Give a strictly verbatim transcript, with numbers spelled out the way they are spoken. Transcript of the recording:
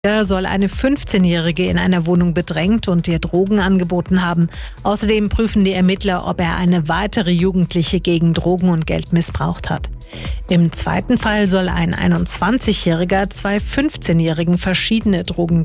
Er soll eine fünfzehnjährige in einer Wohnung bedrängt und ihr Drogen angeboten haben. Außerdem prüfen die Ermittler, ob er eine weitere Jugendliche gegen Drogen und Geld missbraucht hat. Im zweiten Fall soll ein einundzwanzigjähriger zwei fünfzehnjährigen verschiedene Drogen